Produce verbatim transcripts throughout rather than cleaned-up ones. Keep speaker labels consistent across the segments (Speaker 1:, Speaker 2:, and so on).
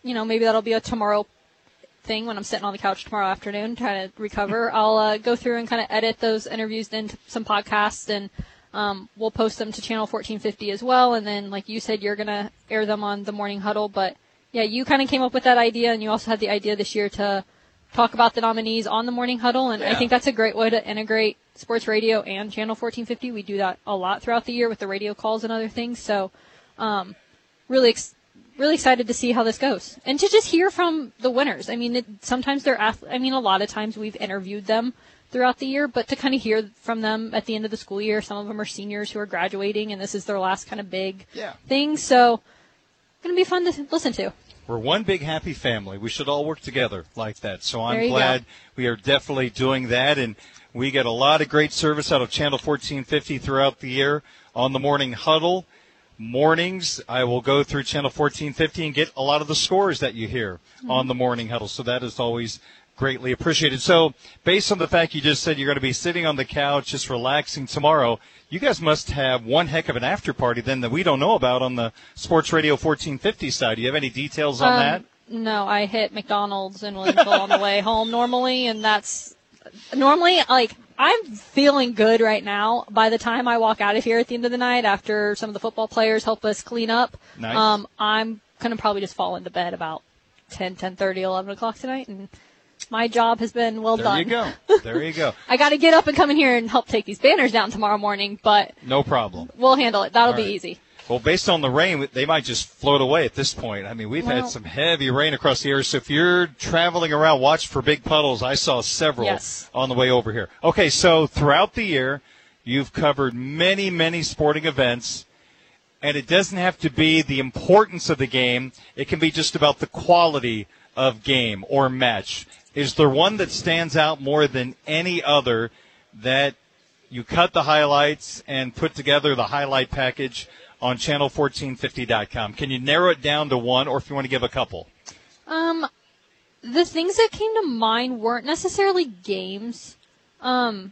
Speaker 1: you know, maybe that'll be a tomorrow thing when I'm sitting on the couch tomorrow afternoon trying to recover. I'll uh, go through and kind of edit those interviews into some podcasts, and um, we'll post them to Channel fourteen fifty as well. And then, like you said, you're going to air them on the Morning Huddle. But, yeah, you kind of came up with that idea, and you also had the idea this year to talk about the nominees on the Morning Huddle. And yeah. I think that's a great way to integrate sports radio and Channel fourteen fifty. We do that a lot throughout the year with the radio calls and other things. So um, really excited. Really excited to see how this goes and to just hear from the winners. I mean, it, sometimes they're, ath- I mean, a lot of times we've interviewed them throughout the year, but to kind of hear from them at the end of the school year, some of them are seniors who are graduating and this is their last kind of big
Speaker 2: yeah.
Speaker 1: thing. So going to be fun to listen to.
Speaker 2: We're one big happy family. We should all work together like that. So I'm
Speaker 1: There
Speaker 2: glad
Speaker 1: go.
Speaker 2: we are definitely doing that. And we get a lot of great service out of Channel fourteen fifty throughout the year on the Morning Huddle. Mornings, I will go through Channel fourteen fifty and get a lot of the scores that you hear mm-hmm. on the Morning Huddle. So that is always greatly appreciated. So based on the fact you just said you're going to be sitting on the couch just relaxing tomorrow, you guys must have one heck of an after party then that we don't know about on the Sports Radio fourteen fifty side. Do you have any details on
Speaker 1: um,
Speaker 2: that?
Speaker 1: No, I hit McDonald's in Williamsville on the way home normally, and that's normally like I'm feeling good right now. By the time I walk out of here at the end of the night, after some of the football players help us clean up,
Speaker 2: nice.
Speaker 1: um, I'm going to probably just fall into bed about ten, ten thirty, eleven o'clock tonight, and my job has been well
Speaker 2: there
Speaker 1: done.
Speaker 2: There you go. There you go.
Speaker 1: I got to get up and come in here and help take these banners down tomorrow morning, but
Speaker 2: no problem.
Speaker 1: We'll handle it. That'll
Speaker 2: All
Speaker 1: be
Speaker 2: right.
Speaker 1: easy.
Speaker 2: Well, based on the rain, they might just float away at this point. I mean, we've
Speaker 1: well,
Speaker 2: had some heavy rain across the area, so if you're traveling around, watch for big puddles. I saw several
Speaker 1: yes.
Speaker 2: on the way over here. Okay, so throughout the year, you've covered many, many sporting events, and it doesn't have to be the importance of the game. It can be just about the quality of game or match. Is there one that stands out more than any other that you cut the highlights and put together the highlight package on channel fourteen fifty dot com? Can you narrow it down to one, or if you want to give a couple?
Speaker 1: Um, the things that came to mind weren't necessarily games. Um,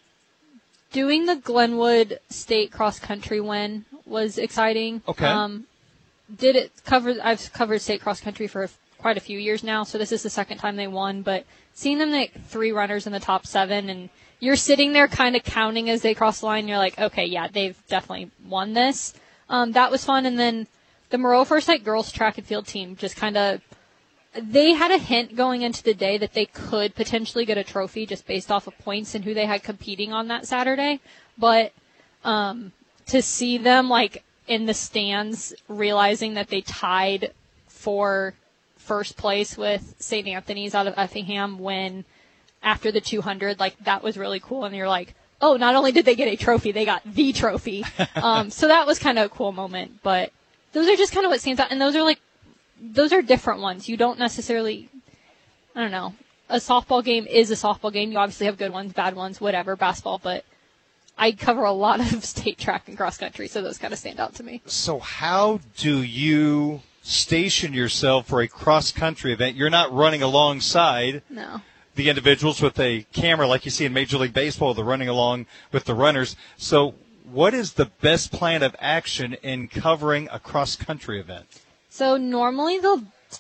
Speaker 1: doing the Glenwood State cross country win was exciting.
Speaker 2: Okay.
Speaker 1: Um, did it cover? I've covered state cross country for quite a few years now, so this is the second time they won. But seeing them make three runners in the top seven, and you're sitting there kind of counting as they cross the line, and you're like, okay, yeah, they've definitely won this. Um, that was fun. And then the Moreau First Light girls track and field team just kind of, they had a hint going into the day that they could potentially get a trophy just based off of points and who they had competing on that Saturday. But um, to see them like in the stands realizing that they tied for first place with Saint Anthony's out of Effingham when after the two hundred, like that was really cool. And you're like, oh, not only did they get a trophy, they got the trophy. um, so that was kind of a cool moment. But those are just kind of what stands out. And those are like, those are different ones. You don't necessarily, I don't know. A softball game is a softball game. You obviously have good ones, bad ones, whatever, basketball. But I cover a lot of state track and cross country, so those kind of stand out to me.
Speaker 2: So how do you station yourself for a cross country event? You're not running alongside.
Speaker 1: No.
Speaker 2: The individuals with a camera like you see in Major League Baseball, they're running along with the runners. So what is the best plan of action in covering a cross-country event?
Speaker 1: So normally the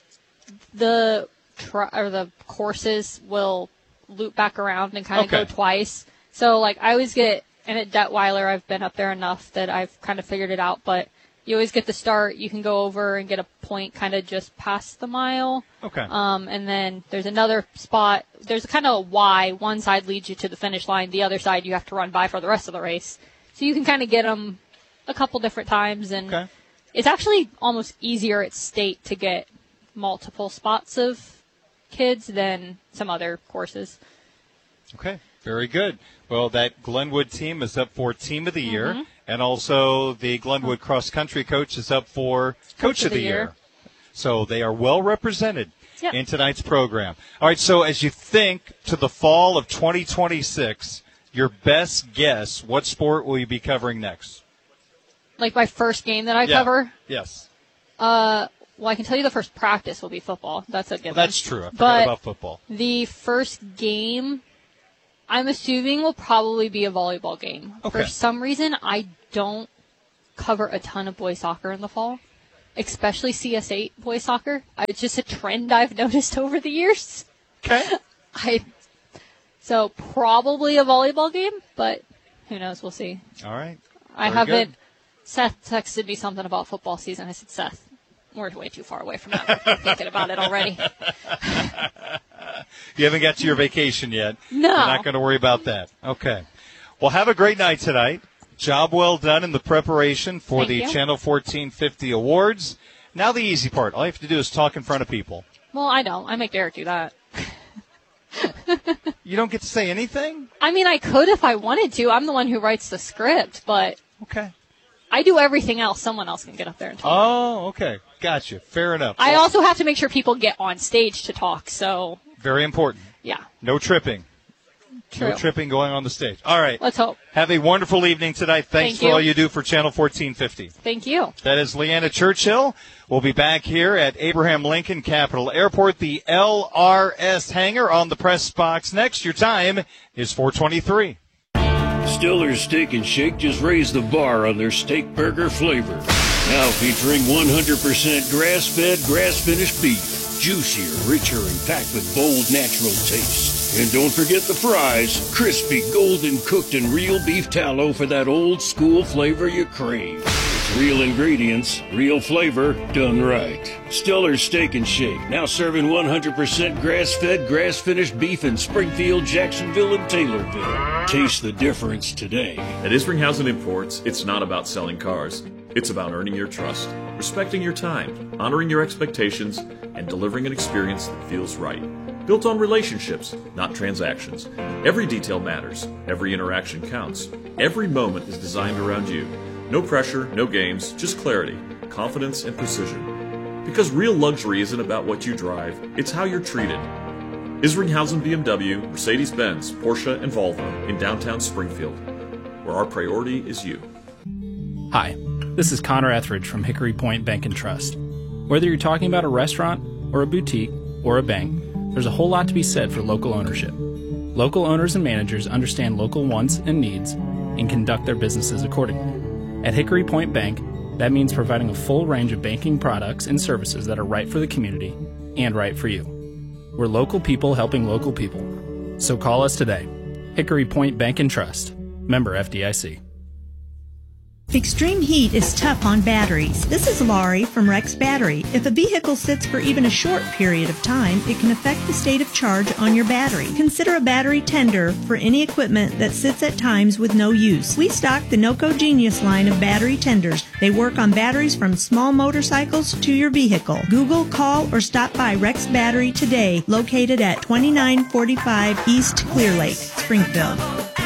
Speaker 1: the tri- or the courses will loop back around and kind of
Speaker 2: okay.
Speaker 1: go twice. So like I always get, and at Detweiler I've been up there enough that I've kind of figured it out, but you always get the start. You can go over and get a point kind of just past the mile.
Speaker 2: Okay.
Speaker 1: Um, and then there's another spot. There's kind of a Y. One side leads you to the finish line. The other side you have to run by for the rest of the race. So you can kind of get them a couple different times. And
Speaker 2: okay.
Speaker 1: it's actually almost easier at state to get multiple spots of kids than some other courses.
Speaker 2: Okay. Very good. Well, that Glenwood team is up for Team of the Year.
Speaker 1: Mm-hmm.
Speaker 2: And also the Glenwood Cross Country coach is up for Coach, coach of the, the year. year. So they are well represented
Speaker 1: yep.
Speaker 2: in tonight's program. All right, so as you think to the fall of twenty twenty-six, your best guess, what sport will you be covering next?
Speaker 1: Like my first game that I
Speaker 2: yeah.
Speaker 1: cover?
Speaker 2: Yes.
Speaker 1: Uh, well, I can tell you the first practice will be football. That's a given.
Speaker 2: Well, that's true. I forgot
Speaker 1: but
Speaker 2: about football.
Speaker 1: The first game, I'm assuming, will probably be a volleyball game.
Speaker 2: Okay.
Speaker 1: For some reason, I don't cover a ton of boys soccer in the fall. especially C S eight boys soccer. It's just a trend I've noticed over the years.
Speaker 2: Okay.
Speaker 1: I so probably a volleyball game, but who knows? We'll see.
Speaker 2: All right.
Speaker 1: I
Speaker 2: Very
Speaker 1: haven't.
Speaker 2: good.
Speaker 1: Seth texted me something about football season. I said, Seth, we're way too far away from that. I'm thinking about it already.
Speaker 2: You haven't got to your vacation yet.
Speaker 1: No.
Speaker 2: You're not going to worry about that. Okay. Well, have a great night tonight. Job well done in the preparation for
Speaker 1: Thank
Speaker 2: the
Speaker 1: you.
Speaker 2: Channel fourteen fifty Awards. Now the easy part. All you have to do is talk in front of people.
Speaker 1: Well, I don't. I make Derek do that.
Speaker 2: You don't get to say anything?
Speaker 1: I mean, I could if I wanted to. I'm the one who writes the script, but
Speaker 2: Okay.
Speaker 1: I do everything else. Someone else can get up there and talk.
Speaker 2: Oh, okay. Gotcha. Fair enough.
Speaker 1: I
Speaker 2: Well,
Speaker 1: also have to make sure people get on stage to talk, so
Speaker 2: very important.
Speaker 1: yeah.
Speaker 2: No tripping.
Speaker 1: True.
Speaker 2: No tripping going on the stage. All right.
Speaker 1: Let's hope.
Speaker 2: Have a wonderful evening tonight. Thanks
Speaker 1: Thank
Speaker 2: for
Speaker 1: you.
Speaker 2: all you do for Channel fourteen fifty.
Speaker 1: Thank you.
Speaker 2: That is Leanna Churchill. We'll be back here at Abraham Lincoln Capital Airport, the L R S hangar on the press box next. Your time is four twenty-three.
Speaker 3: Stiller's Steak and Shake just raised the bar on their steak burger flavor. Now featuring one hundred percent grass-fed, grass-finished beef. Juicier, richer, and packed with bold, natural taste. And don't forget the fries. Crispy, golden cooked in real beef tallow for that old school flavor you crave. It's real ingredients, real flavor, done right. Stiller's Steak and Shake, now serving one hundred percent grass-fed, grass-finished beef in Springfield, Jacksonville, and Taylorville. Taste the difference today.
Speaker 4: At Isringhausen Imports, it's not about selling cars. It's about earning your trust, respecting your time, honoring your expectations, and delivering an experience that feels right. Built on relationships, not transactions. Every detail matters. Every interaction counts. Every moment is designed around you. No pressure, no games, just clarity, confidence, and precision. Because real luxury isn't about what you drive, it's how you're treated. Isringhausen B M W, Mercedes-Benz, Porsche, and Volvo in downtown Springfield, where our priority is you.
Speaker 5: Hi, this is Connor Etheridge from Hickory Point Bank and Trust. Whether you're talking about a restaurant or a boutique or a bank, there's a whole lot to be said for local ownership. Local owners and managers understand local wants and needs and conduct their businesses accordingly. At Hickory Point Bank, that means providing a full range of banking products and services that are right for the community and right for you. We're local people helping local people. So call us today. Hickory Point Bank and Trust. Member F D I C.
Speaker 6: Extreme heat is tough on batteries. This is Laurie from Rex Battery. If a vehicle sits for even a short period of time, it can affect the state of charge on your battery. Consider a battery tender for any equipment that sits at times with no use. We stock the NOCO Genius line of battery tenders. They work on batteries from small motorcycles to your vehicle. Google, call, or stop by Rex Battery today, located at twenty-nine forty-five East Clear Lake, Springfield.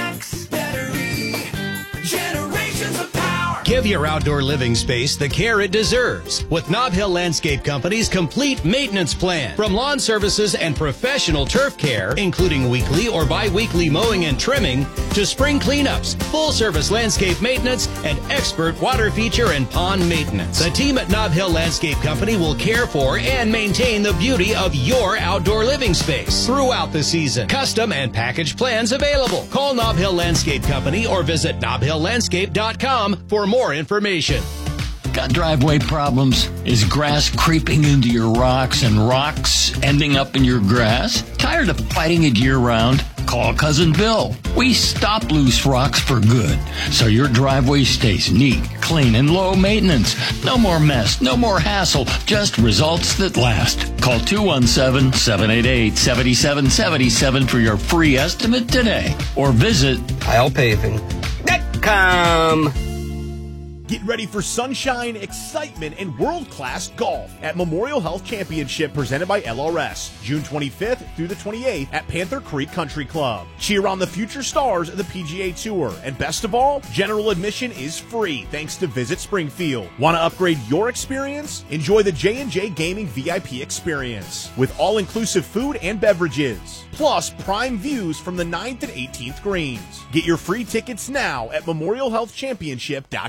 Speaker 7: Give your outdoor living space the care it deserves with Nob Hill Landscape Company's complete maintenance plan. From lawn services and professional turf care, including weekly or bi-weekly mowing and trimming, to spring cleanups, full-service landscape maintenance, and expert water feature and pond maintenance. The team at Nob Hill Landscape Company will care for and maintain the beauty of your outdoor living space throughout the season. Custom and package plans available. Call Nob Hill Landscape Company or visit nob hill landscape dot com for more information.
Speaker 8: Got driveway problems? Is grass creeping into your rocks and rocks ending up in your grass? Tired of fighting it year-round? Call Cousin Bill. We stop loose rocks for good, so your driveway stays neat, clean, and low maintenance. No more mess, no more hassle, just results that last. Call two one seven, seven eight eight, seven seven seven seven for your free estimate today, or visit
Speaker 9: Kyle Paving dot com.
Speaker 10: Get ready for sunshine, excitement, and world-class golf at Memorial Health Championship presented by L R S, June twenty-fifth through the twenty-eighth at Panther Creek Country Club. Cheer on the future stars of the P G A Tour, and best of all, general admission is free thanks to Visit Springfield. Want to upgrade your experience? Enjoy the J and J Gaming V I P experience with all-inclusive food and beverages, plus prime views from the ninth and eighteenth greens. Get your free tickets now at memorial health championship dot com.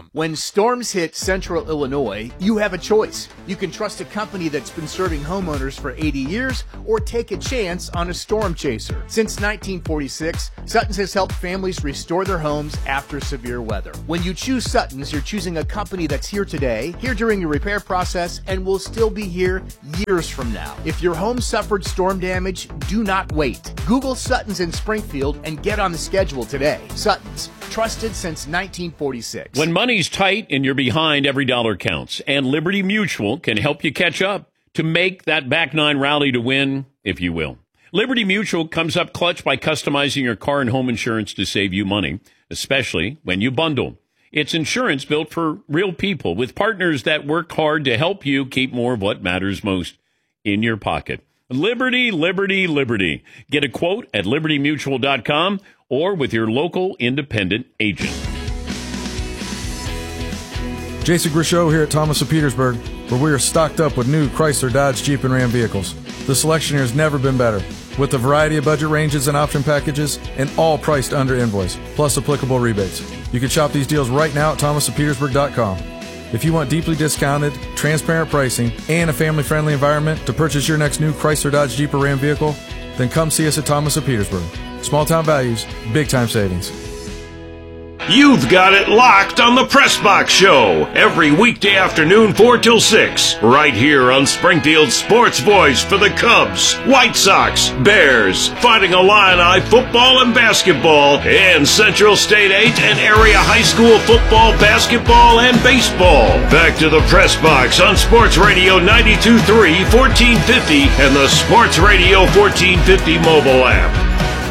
Speaker 11: com. When storms hit central Illinois, you have a choice. You can trust a company that's been serving homeowners for eighty years or take a chance on a storm chaser. Since nineteen forty-six, Sutton's has helped families restore their homes after severe weather. When you choose Sutton's, you're choosing a company that's here today, here during your repair process, and will still be here years from now. If your home suffered storm damage, do not wait. Google Sutton's in Springfield and get on the schedule today. Sutton's, trusted since nineteen forty-six.
Speaker 3: When money's tight and you're behind, every dollar counts. And Liberty Mutual can help you catch up to make that back nine rally to win, if you will. Liberty Mutual comes up clutch by customizing your car and home insurance to save you money, especially when you bundle. It's insurance built for real people with partners that work hard to help you keep more of what matters most in your pocket. Liberty, Liberty, Liberty. Get a quote at liberty mutual dot com or with your local independent agent.
Speaker 12: Jason Grishow here at Thomas of Petersburg, where we are stocked up with new Chrysler, Dodge, Jeep, and Ram vehicles. The selection here has never been better, with a variety of budget ranges and option packages, and all priced under invoice, plus applicable rebates. You can shop these deals right now at thomas of petersburg dot com. If you want deeply discounted, transparent pricing, and a family-friendly environment to purchase your next new Chrysler, Dodge, Jeep, or Ram vehicle, then come see us at Thomas of Petersburg. Small-town values, big-time savings.
Speaker 3: You've got it locked on the Press Box Show every weekday afternoon, four till six, right here on Springfield's sports voice for the Cubs, White Sox, Bears, Fighting Illini football and basketball, and Central State eight and area high school football, basketball, and baseball. Back to the Press Box on Sports Radio ninety-two point three, fourteen fifty, and the Sports Radio fourteen fifty mobile app.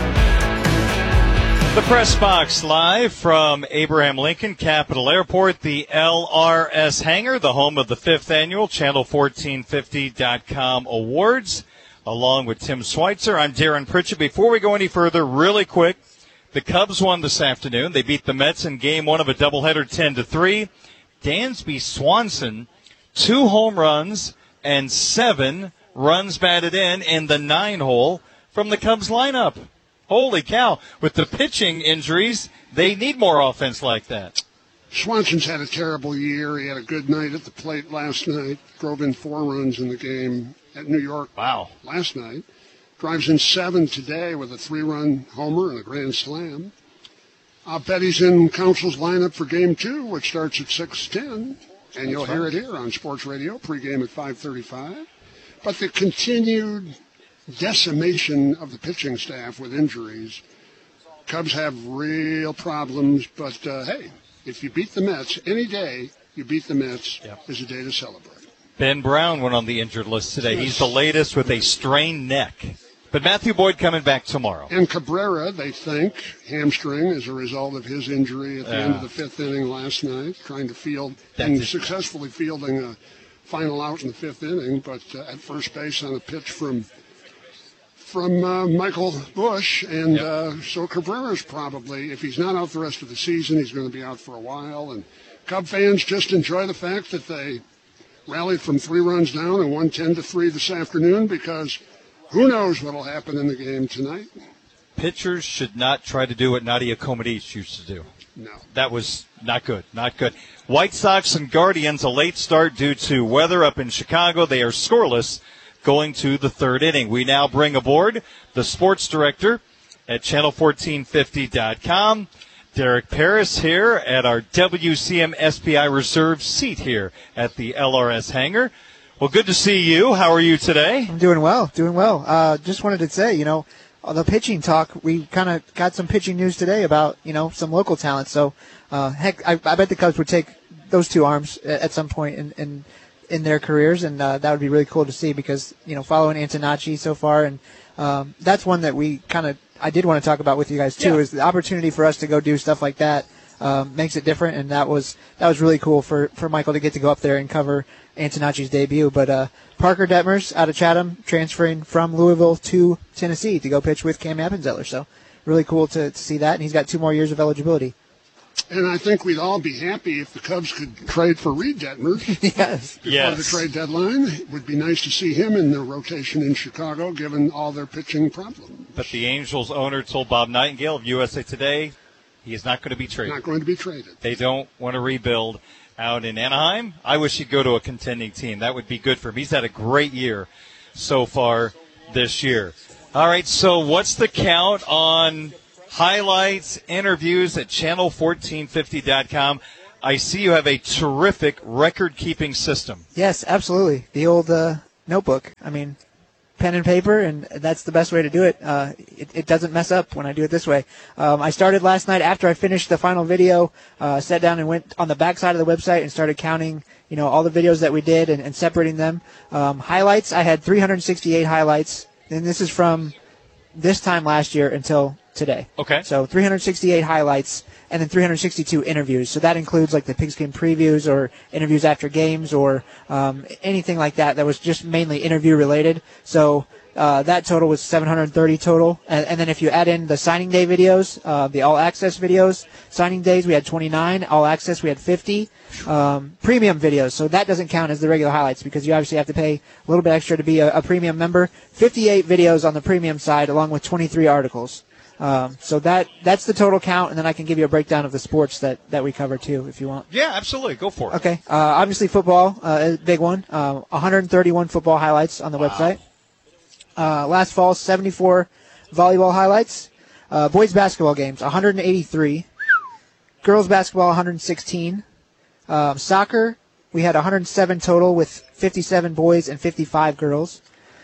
Speaker 2: The Press Box live from Abraham Lincoln Capitol Airport, the L R S hangar, the home of the fifth annual Channel fourteen fifty dot com Awards, along with Tim Schweitzer. I'm Darren Pritchett. Before we go any further, really quick, the Cubs won this afternoon. They beat the Mets in game one of a doubleheader ten to three. Dansby Swanson, two home runs and seven runs batted in in the nine hole from the Cubs lineup. Holy cow. With the pitching injuries, they need more offense like that.
Speaker 13: Swanson's had a terrible year. He had a good night at the plate last night. Drove in four runs in the game at New York
Speaker 2: wow.
Speaker 13: last night. Drives in seven today with a three-run homer and a grand slam. I'll bet he's in Council's lineup for game two, which starts at six ten. And you'll hear it here on Sports Radio, pregame at five thirty-five. But the continued decimation of the pitching staff with injuries. Cubs have real problems, but uh, hey, if you beat the Mets any day, you beat the Mets yep. is a day to celebrate.
Speaker 2: Ben Brown went on the injured list today. Yes. He's the latest with a strained neck. But Matthew Boyd coming back tomorrow.
Speaker 13: And Cabrera, they think, hamstring as a result of his injury at the uh, end of the fifth inning last night, trying to field and it. successfully fielding a final out in the fifth inning, but uh, at first base on a pitch from from uh, Michael Bush, and yep. uh, so Cabrera's probably, if he's not out the rest of the season, he's going to be out for a while. And Cub fans just enjoy the fact that they rallied from three runs down and won ten to three this afternoon, because who knows what will happen in the game tonight.
Speaker 2: Pitchers should not try to do what Nadia Comaneci used to do.
Speaker 13: No.
Speaker 2: That was not good, not good. White Sox and Guardians, a late start due to weather up in Chicago. They are scoreless going to the third inning. We now bring aboard the sports director at channel fourteen fifty dot com, Derek Paris, here at our W C M S P I reserved seat here at the L R S hangar. Well, good to see you. How are you today?
Speaker 14: I'm doing well, doing well. Uh, just wanted to say, you know, the pitching talk, we kind of got some pitching news today about, you know, some local talent. So, uh, heck, I, I bet the Cubs would take those two arms at some point in, in in their careers, and uh, that would be really cool to see, because, you know, following Antonacci so far, and um, that's one that we kind of, I did want to talk about with you guys too, yeah. is the opportunity for us to go do stuff like that um, makes it different, and that was that was really cool for, for Michael to get to go up there and cover Antonacci's debut. But uh, Parker Detmers out of Chatham, transferring from Louisville to Tennessee to go pitch with Cam Appenzeller, so really cool to, to see that, and he's got two more years of eligibility.
Speaker 13: And I think we'd all be happy if the Cubs could trade for Reed Detmer.
Speaker 14: yes.
Speaker 13: Before
Speaker 2: yes.
Speaker 13: the trade deadline. It would be nice to see him in the rotation in Chicago, given all their pitching problems.
Speaker 2: But the Angels owner told Bob Nightingale of U S A Today, He is not going to be traded.
Speaker 13: Not going to be traded.
Speaker 2: They don't want to rebuild out in Anaheim. I wish he'd go to a contending team. That would be good for him. He's had a great year so far this year. All right, so what's the count on highlights, interviews at channel fourteen fifty dot com? I see you have a terrific record-keeping system.
Speaker 14: Yes, absolutely. The old uh, notebook. I mean, pen and paper, and that's the best way to do it. Uh, it. It doesn't mess up when I do it this way. Um, I started last night after I finished the final video, uh, sat down and went on the back side of the website and started counting, you know, all the videos that we did and, and separating them. Um, highlights, I had three hundred sixty-eight highlights, and this is from this time last year until today.
Speaker 2: Okay.
Speaker 14: So three hundred sixty-eight highlights and then three hundred sixty-two interviews. So that includes like the Pigskin previews or interviews after games or um, anything like that that was just mainly interview related. So uh, that total was seven hundred thirty total. And, and then if you add in the signing day videos, uh, the all access videos, signing days we had twenty-nine, all access we had fifty. Um, premium videos, so that doesn't count as the regular highlights because you obviously have to pay a little bit extra to be a, a premium member. fifty-eight videos on the premium side along with twenty-three articles. Um, so that that's the total count, and then I can give you a breakdown of the sports that, that we cover too if you want.
Speaker 2: Yeah, absolutely. Go for it.
Speaker 14: Okay. Uh, obviously football uh, is a big one. Uh, one hundred thirty-one football highlights on the
Speaker 2: wow.
Speaker 14: website. Uh, last fall, seventy-four volleyball highlights. Uh, boys basketball games, one hundred eighty-three. Girls basketball, one hundred sixteen. Um, soccer, we had one hundred seven total with fifty-seven boys and fifty-five girls.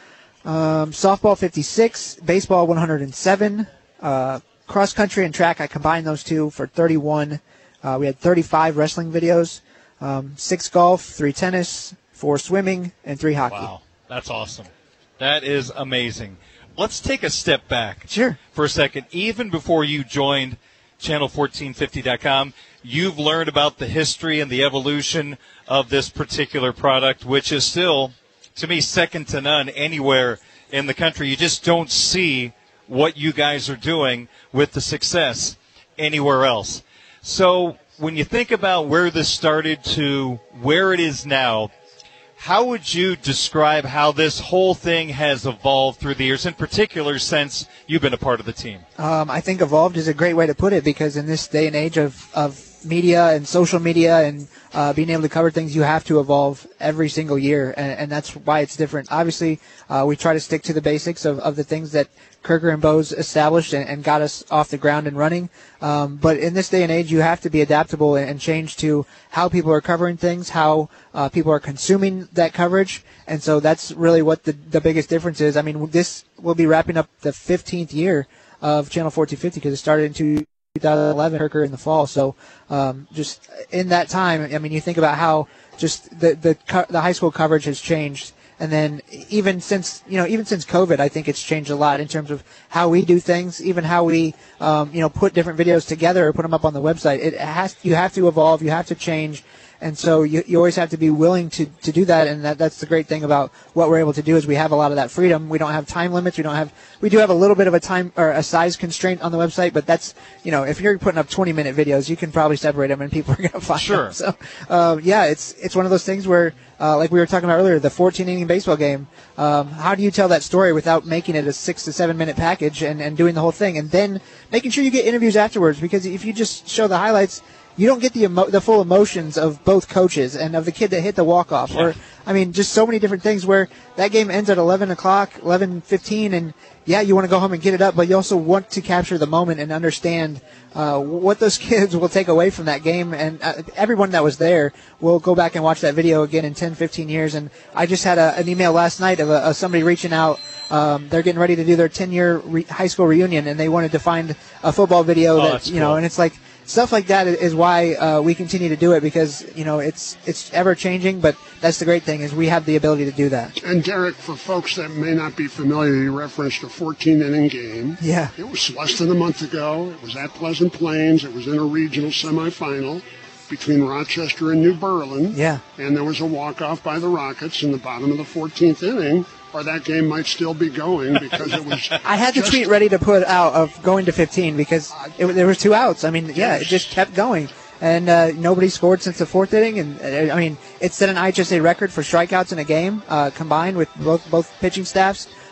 Speaker 14: Um, softball, fifty-six. Baseball, one hundred seven. Uh, cross country and track, I combined those two for thirty-one. Uh, we had thirty-five wrestling videos, um, six golf, three tennis, four swimming, and three hockey.
Speaker 2: Wow, that's awesome. That is amazing. Let's take a step back
Speaker 14: sure.
Speaker 2: for a second. Even before you joined channel fourteen fifty dot com, you've learned about the history and the evolution of this particular product, which is still, to me, second to none anywhere in the country. You just don't see what you guys are doing with the success anywhere else. So when you think about where this started to where it is now, how would you describe how this whole thing has evolved through the years, in particular since you've been a part of the team?
Speaker 14: Um, I think evolved is a great way to put it because in this day and age of, of media and social media and uh, being able to cover things, you have to evolve every single year, and, and that's why it's different. Obviously, uh, we try to stick to the basics of, of the things that Kirker and Bose established and, and got us off the ground and running. Um, but in this day and age, you have to be adaptable and, and change to how people are covering things, how uh, people are consuming that coverage. And so that's really what the, the biggest difference is. I mean, this will be wrapping up the fifteenth year of Channel fourteen fifty because it started in two thousand eleven, Kirker in the fall. So um, just in that time, I mean, you think about how just the, the, co- the high school coverage has changed. And then even since, you know, even since COVID, I think it's changed a lot in terms of how we do things, even how we, um, you know, put different videos together or put them up on the website. It has, you have to evolve, you have to change. And so you, you always have to be willing to, to do that. And that, that's the great thing about what we're able to do is we have a lot of that freedom. We don't have time limits. We don't have, we do have a little bit of a time or a size constraint on the website, but that's, you know, if you're putting up twenty minute videos, you can probably separate them and people are going to find
Speaker 2: sure.
Speaker 14: them. So, um, yeah, it's, it's one of those things where, uh, like we were talking about earlier, the fourteen inning baseball game, um, how do you tell that story without making it a six to seven minute package and, and doing the whole thing and then making sure you get interviews afterwards? Because if you just show the highlights, you don't get the emo- the full emotions of both coaches and of the kid that hit the walk-off. Yeah. Or, I mean, just so many different things where that game ends at eleven o'clock, eleven fifteen, and, yeah, you want to go home and get it up, but you also want to capture the moment and understand uh, what those kids will take away from that game. And uh, everyone that was there will go back and watch that video again in ten, fifteen years. And I just had a, an email last night of, a, of somebody reaching out. Um, they're getting ready to do their ten-year re- high school reunion, and they wanted to find a football video
Speaker 2: oh,
Speaker 14: that, you
Speaker 2: cool.
Speaker 14: know, and it's like, stuff like that is why uh, we continue to do it because, you know, it's it's ever changing, but that's the great thing is we have the ability to do that.
Speaker 13: And Derek, for folks that may not be familiar, you referenced a fourteen inning game.
Speaker 14: Yeah.
Speaker 13: It was less than a month ago. It was at Pleasant Plains. It was in a regional semifinal between Rochester and New Berlin.
Speaker 14: Yeah.
Speaker 13: And there was a walk-off by the Rockets in the bottom of the fourteenth inning, or that game might still be going because it was
Speaker 14: I had the tweet ready to put out of going to fifteen because it, there was two outs. I mean, yeah, it just kept going. And uh, nobody scored since the fourth inning. And, uh, I mean, it set an I H S A record for strikeouts in a game uh, combined with both both pitching staffs.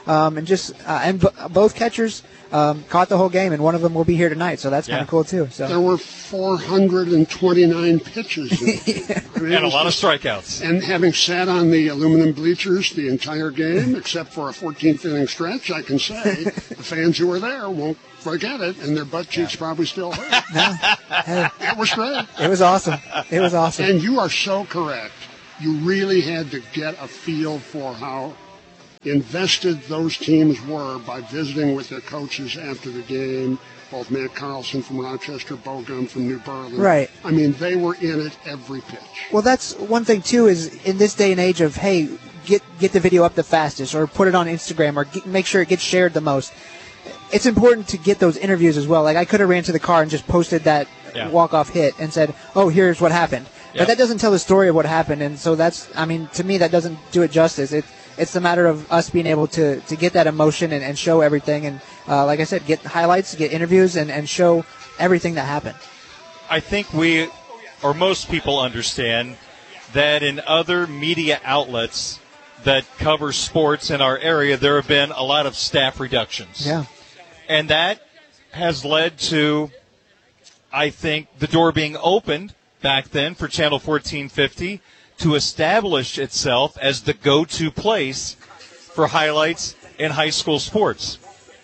Speaker 14: um, and just uh, and b- both catchers um, caught the whole game, and one of them will be here tonight, so that's
Speaker 2: Yeah.
Speaker 14: kind of cool too. So
Speaker 13: There were four hundred twenty-nine pitches.
Speaker 14: yeah.
Speaker 13: I mean,
Speaker 2: And
Speaker 13: it
Speaker 2: a
Speaker 13: was
Speaker 2: lot of
Speaker 13: just-
Speaker 2: strikeouts.
Speaker 13: And having sat on the aluminum bleachers the entire game, except for a fourteenth inning stretch, I can say the fans who were there won't forget it, and their butt cheeks probably still hurt.
Speaker 14: Hey,
Speaker 13: It was great.
Speaker 14: it was awesome. It was awesome.
Speaker 13: And you are so correct. You really had to get a feel for how invested those teams were by visiting with their coaches after the game, both Matt Carlson from Rochester, Bo Gum from New Berlin.
Speaker 14: Right.
Speaker 13: I mean, they were in it every pitch.
Speaker 14: Well, that's one thing too. Is in this day and age of hey, get get the video up the fastest, or put it on Instagram, or get, make sure it gets shared the most. It's important to get those interviews as well. Like I could have ran to the car and just posted that
Speaker 2: Yeah.
Speaker 14: walk-off hit and said, "Oh, here's what happened."
Speaker 2: Yeah.
Speaker 14: But that doesn't tell the story of what happened, and so that's, I mean, to me, that doesn't do it justice. It, it's a matter of us being able to, to get that emotion and, and show everything, and uh, like I said, get highlights, get interviews, and, and show everything that happened.
Speaker 2: I think we, or most people understand, that in other media outlets that cover sports in our area, there have been a lot of staff reductions.
Speaker 14: Yeah.
Speaker 2: And that has led to, I think, the door being opened back then for Channel fourteen fifty to establish itself as the go-to place for highlights in high school sports.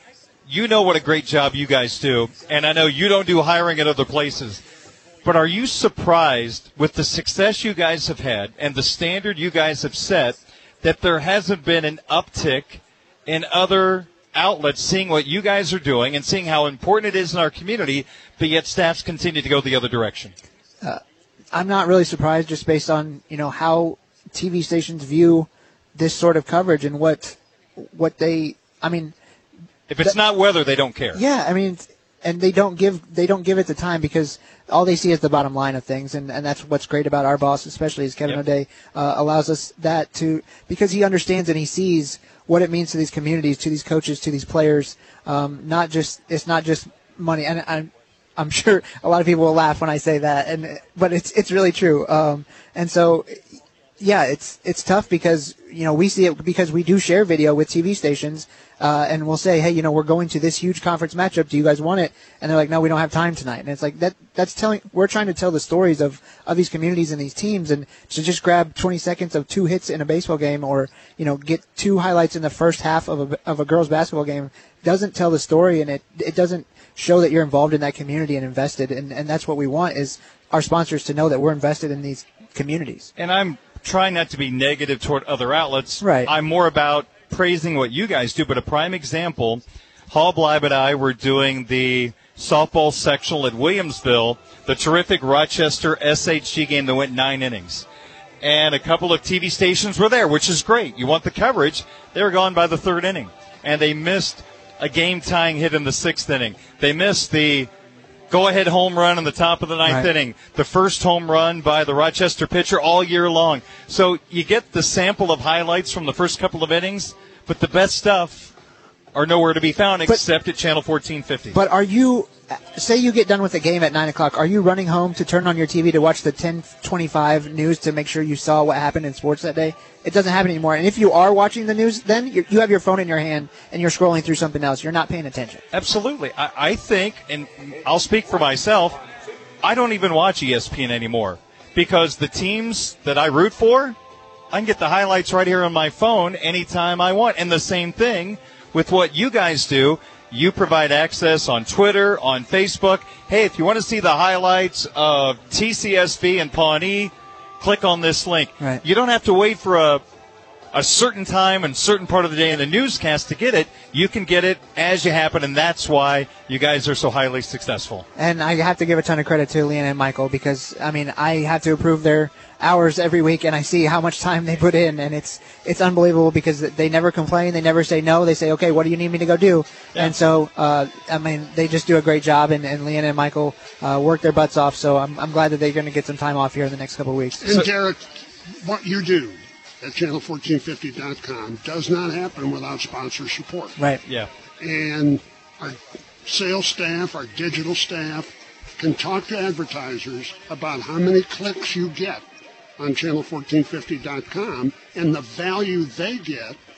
Speaker 2: You know what a great job you guys do, and I know you don't do hiring at other places, but are you surprised with the success you guys have had and the standard you guys have set that there hasn't been an uptick in other outlets seeing what you guys are doing and seeing how important it is in our community, but yet staffs continue to go the other direction?
Speaker 14: Uh, I'm not really surprised, just based on you know how T V stations view this sort of coverage and what what they. I mean,
Speaker 2: if it's th- not weather, they don't care.
Speaker 14: Yeah, I mean, and they don't give they don't give it the time because all they see is the bottom line of things, and, and that's what's great about our boss, especially as Kevin yep. O'Day uh, allows us that to because he understands and he sees what it means to these communities, to these coaches, to these players. Um, not just it's not just money, and I'm I'm sure a lot of people will laugh when I say that, and but it's it's really true. Um, and so, yeah, it's it's tough because you know we see it because we do share video with T V stations, uh, and we'll say, hey, you know, we're going to this huge conference matchup. Do you guys want it? And they're like, no, we don't have time tonight. And it's like that. That's telling. We're trying to tell the stories of, of these communities and these teams, and to just grab twenty seconds of two hits in a baseball game, or you know, get two highlights in the first half of a of a girls basketball game doesn't tell the story, and it it doesn't show that you're involved in that community and invested. And and that's what we want is our sponsors to know that we're invested in these communities.
Speaker 2: And I'm trying not to be negative toward other outlets.
Speaker 14: Right.
Speaker 2: I'm more about praising what you guys do. But a prime example, Hall Bleib and I were doing the softball sectional at Williamsville, the terrific Rochester S H G game that went nine innings. And a couple of T V stations were there, which is great. You want the coverage. They were gone by the third inning. And they missed a game-tying hit in the sixth inning. They missed the go-ahead home run in the top of the ninth
Speaker 14: right.
Speaker 2: inning, the first home run by the Rochester pitcher all year long. So you get the sample of highlights from the first couple of innings, but the best stuff are nowhere to be found
Speaker 14: but,
Speaker 2: except at Channel fourteen fifty.
Speaker 14: But are you, say you get done with the game at nine o'clock, are you running home to turn on your T V to watch the ten twenty-five news to make sure you saw what happened in sports that day? It doesn't happen anymore. And if you are watching the news, then you're, you have your phone in your hand and you're scrolling through something else. You're not paying attention.
Speaker 2: Absolutely. I, I think, and I'll speak for myself, I don't even watch E S P N anymore because the teams that I root for, I can get the highlights right here on my phone anytime I want. And the same thing with what you guys do. You provide access on Twitter, on Facebook. Hey, if you want to see the highlights of T C S V and Pawnee, click on this link.
Speaker 14: Right.
Speaker 2: You don't have to wait for a a certain time and certain part of the day in the newscast to get it. You can get it as you happen, and that's why you guys are so highly successful.
Speaker 14: And I have to give a ton of credit to Leanne and Michael because, I mean, I have to approve their hours every week, and I see how much time they put in, and it's it's unbelievable because they never complain. They never say no. They say, okay, what do you need me to go do? Yeah. And so, uh, I mean, they just do a great job, and, and Leanne and Michael uh, work their butts off, so I'm, I'm glad that they're going to get some time off here in the next couple of weeks.
Speaker 13: And,
Speaker 14: so,
Speaker 13: Derek, what you do at channel fourteen fifty dot com does not happen without sponsor support.
Speaker 14: Right.
Speaker 2: Yeah.
Speaker 13: And our sales staff, our digital staff, can talk to advertisers about how many clicks you get on channel fourteen fifty dot com and the value they get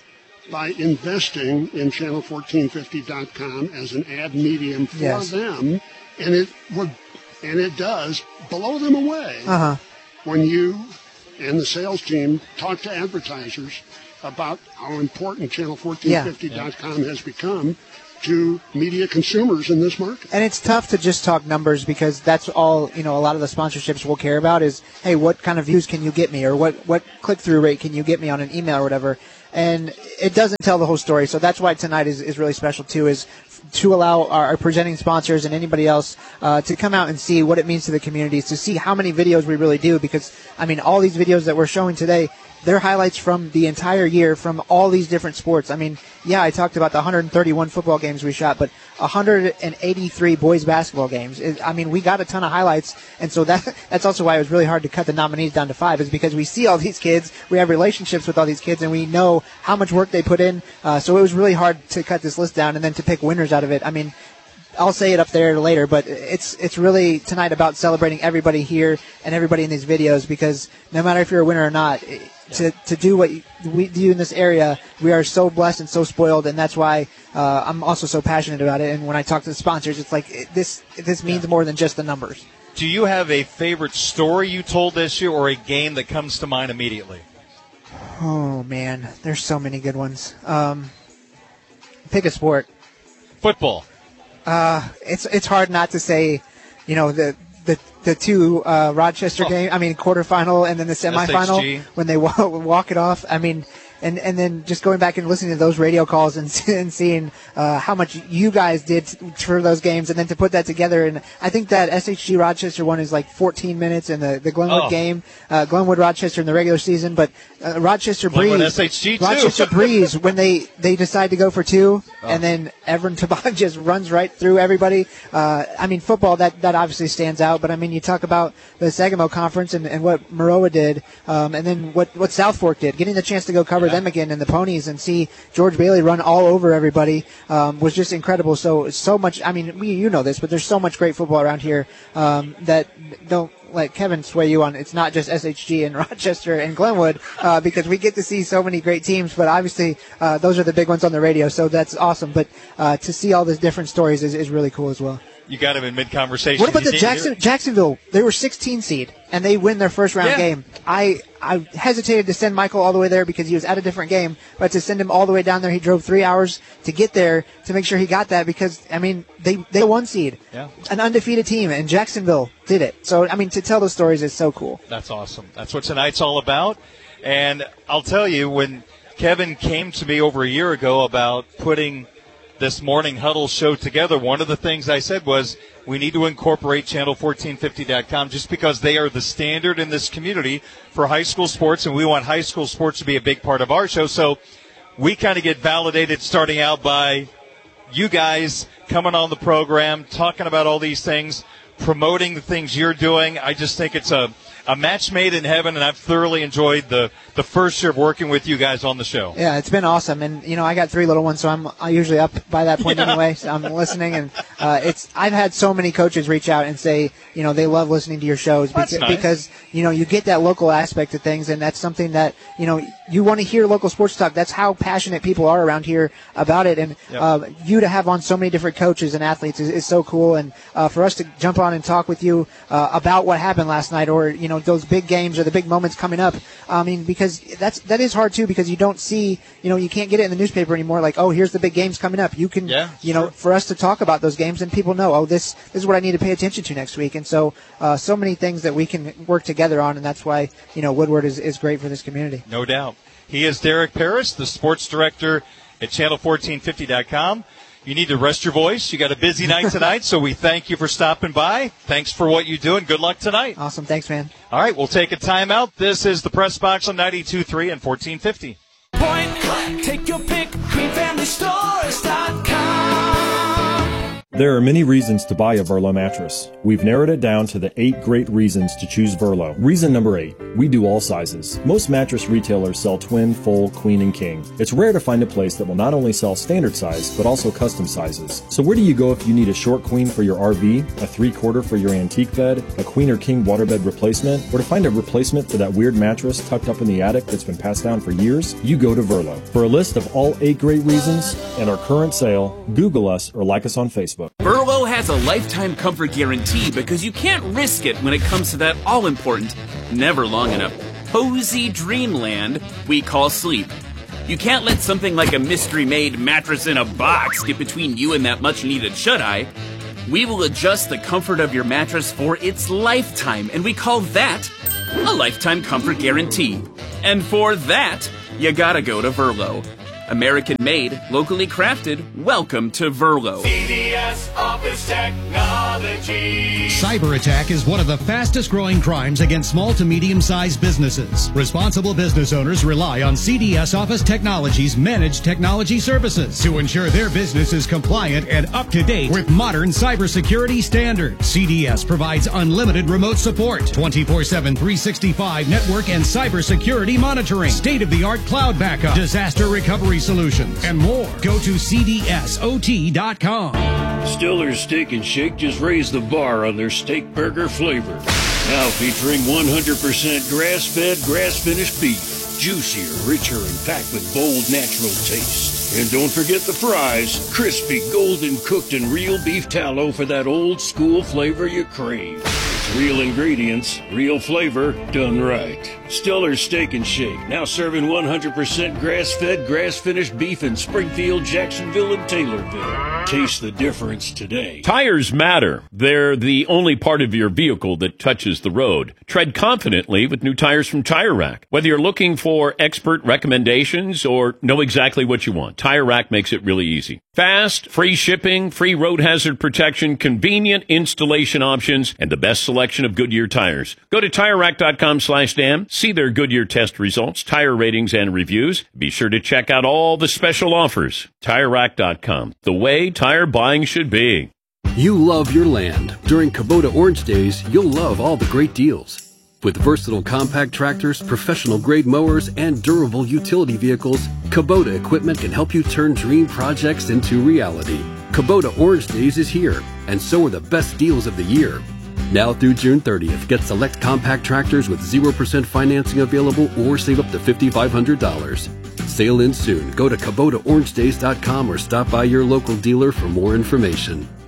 Speaker 13: by investing in channel fourteen fifty dot com as an ad medium for
Speaker 14: Yes.
Speaker 13: them, and it would, and it does blow them away
Speaker 14: Uh-huh.
Speaker 13: when you and the sales team talk to advertisers about how important channel fourteen fifty dot com has become to media consumers in this market.
Speaker 14: And it's tough to just talk numbers because that's all, you know, a lot of the sponsorships will care about is, hey, what kind of views can you get me, or what, what click-through rate can you get me on an email or whatever. And it doesn't tell the whole story. So that's why tonight is, is really special, too, is to allow our, our presenting sponsors and anybody else uh, to come out and see what it means to the communities, to see how many videos we really do. Because, I mean, all these videos that we're showing today, they're highlights from the entire year from all these different sports. I mean, yeah, I talked about the one hundred thirty-one football games we shot, but one hundred eighty-three boys basketball games. It, I mean, we got a ton of highlights, and so that that's also why it was really hard to cut the nominees down to five, is because we see all these kids, we have relationships with all these kids, and we know how much work they put in. Uh, so it was really hard to cut this list down and then to pick winners out of it. I mean, I'll say it up there later, but it's it's really tonight about celebrating everybody here and everybody in these videos, because no matter if you're a winner or not, to to do what we do in this area, we are so blessed and so spoiled, and that's why uh, I'm also so passionate about it. And when I talk to the sponsors, it's like it, this this means yeah. more than just the numbers.
Speaker 2: Do you have a favorite story you told this year, or a game that comes to mind immediately?
Speaker 14: Oh man, there's so many good ones. Um, pick a sport.
Speaker 2: Football.
Speaker 14: Uh, it's it's hard not to say, you know, the the the two uh, Rochester oh. game. I mean, quarterfinal and then the semifinal S H G. When they walk, walk it off. I mean, and and then just going back and listening to those radio calls and, and seeing uh, how much you guys did for those games, and then to put that together. And I think that S H G Rochester one is like fourteen minutes in the the Glenwood oh. game, uh, Glenwood Rochester in the regular season, but uh, Rochester
Speaker 2: Glenwood
Speaker 14: Breeze,
Speaker 2: S H G too.
Speaker 14: Rochester Breeze when they they decide to go for two, oh. and then Everin Taban just runs right through everybody. Uh, I mean, football that that obviously stands out, but I mean, you talk about the Sagamo Conference and, and what Maroa did, um, and then what what South Fork did, getting the chance to go cover yeah. them again in the Ponies and see George Bailey run all over everybody um, was just incredible. So so much. I mean, we you know this, but there's so much great football around here um, that don't let Kevin sway you on. It's not just S H G and Rochester and Glenwood uh, because we get to see so many great teams. But obviously, uh, those are the big ones on the radio. So that's awesome. But uh, to see all these different stories is, is really cool as well.
Speaker 2: You got him in mid-conversation.
Speaker 14: What about the Jackson, Jacksonville? They were sixteen seed, and they win their first round yeah. game. I I hesitated to send Michael all the way there because he was at a different game, but to send him all the way down there, he drove three hours to get there to make sure he got that because, I mean, they they one seed,
Speaker 2: yeah.
Speaker 14: an undefeated team, and Jacksonville did it. So, I mean, to tell those stories is so cool.
Speaker 2: That's awesome. That's what tonight's all about. And I'll tell you, when Kevin came to me over a year ago about putting this morning huddle show together, one of the things I said was we need to incorporate channel fourteen fifty dot com just because they are the standard in this community for high school sports, and we want high school sports to be a big part of our show. So we kind of get validated starting out by you guys coming on the program, talking about all these things, promoting the things you're doing. I just think it's a A match made in heaven, and I've thoroughly enjoyed the, the first year of working with you guys on the show.
Speaker 14: Yeah, it's been awesome. And, you know, I got three little ones, so I'm usually up by that point yeah. anyway. So I'm listening. And uh, it's I've had so many coaches reach out and say, you know, they love listening to your shows
Speaker 2: That's
Speaker 14: because,
Speaker 2: nice.
Speaker 14: because, you know, you get that local aspect of things, and that's something that, you know, you want to hear local sports talk. That's how passionate people are around here about it. And
Speaker 2: yep.
Speaker 14: uh, you to have on so many different coaches and athletes is, is so cool. And uh, for us to jump on and talk with you uh, about what happened last night, or, you know, those big games or the big moments coming up. I mean, because that's that is hard too, because you don't see, you know, you can't get it in the newspaper anymore. Like, oh, here's the big games coming up. You can,
Speaker 2: yeah,
Speaker 14: you know,
Speaker 2: sure.
Speaker 14: for us to talk about those games, and people know, oh, this this is what I need to pay attention to next week. And so, uh, so many things that we can work together on, and that's why, you know, Woodward is is great for this community.
Speaker 2: No doubt. He is Derek Paris, the sports director at channel fourteen fifty dot com. You need to rest your voice. You got a busy night tonight, so we thank you for stopping by. Thanks for what you do, and good luck tonight.
Speaker 14: Awesome. Thanks, man.
Speaker 2: All right, we'll take a timeout. This is the Press Box on ninety-two point three and fourteen fifty.
Speaker 15: Point, take your pick, green family stores dot com. There are many reasons to buy a Verlo mattress. We've narrowed it down to the eight great reasons to choose Verlo. Reason number eight, we do all sizes. Most mattress retailers sell twin, full, queen, and king. It's rare to find a place that will not only sell standard size, but also custom sizes. So where do you go if you need a short queen for your R V, a three-quarter for your antique bed, a queen or king waterbed replacement, or to find a replacement for that weird mattress tucked up in the attic that's been passed down for years? You go to Verlo. For a list of all eight great reasons and our current sale, Google us or like us on Facebook.
Speaker 16: Verlo has a lifetime comfort guarantee because you can't risk it when it comes to that all-important, never long enough, cozy dreamland we call sleep. You can't let something like a mystery-made mattress in a box get between you and that much-needed shut-eye. We will adjust the comfort of your mattress for its lifetime, and we call that a lifetime comfort guarantee. And for that, you gotta go to Verlo. American-made, locally crafted, welcome to Verlo.
Speaker 17: C D S Office Technology.
Speaker 18: Cyber attack is one of the fastest growing crimes against small to medium-sized businesses. Responsible business owners rely on C D S Office Technology's managed technology services to ensure their business is compliant and up to date with modern cybersecurity standards. C D S provides unlimited remote support, twenty-four seven, three sixty-five network and cybersecurity monitoring, state-of-the-art cloud backup, disaster recovery solutions, and more. Go to C D S O T dot com.
Speaker 3: Stiller's Steak and Shake just raised the bar on their steak burger flavor. Now featuring one hundred percent grass-fed, grass-finished beef. Juicier, richer, and packed with bold, natural taste. And don't forget the fries. Crispy, golden cooked, and real beef tallow for that old school flavor you crave. It's real ingredients, real flavor, done right. Stiller's Steak and Shake, now serving one hundred percent grass-fed, grass-finished beef in Springfield, Jacksonville, and Taylorville. Taste the difference today.
Speaker 19: Tires matter. They're the only part of your vehicle that touches the road. Tread confidently with new tires from Tire Rack. Whether you're looking for expert recommendations or know exactly what you want, Tire Rack makes it really easy. Fast, free shipping, free road hazard protection, convenient installation options, and the best selection of Goodyear tires. Go to Tire Rack dot com slash Dan. See their Goodyear test results, tire ratings, and reviews. Be sure to check out all the special offers. Tire Rack dot com, the way tire buying should be.
Speaker 20: You love your land. During Kubota Orange Days, you'll love all the great deals. With versatile compact tractors, professional-grade mowers, and durable utility vehicles, Kubota equipment can help you turn dream projects into reality. Kubota Orange Days is here, and so are the best deals of the year. Now through June thirtieth, get select compact tractors with zero percent financing available or save up to five thousand five hundred dollars. Sale ends soon. Go to Kubota Orange Days dot com or stop by your local dealer for more information.